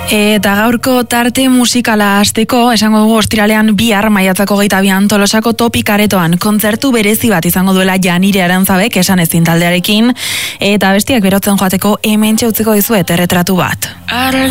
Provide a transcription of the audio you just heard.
Eta gaurko tarte musikala hasteko, esango dugu ostiralean bihar maiatzako 22an Tolosako Topik Aretoan kontzertu berezi bat izango duela Janire Arantzabek esan ezin taldearekin, eta bestiak berotzen joateko hementxe utziko dizuet erretratu bat.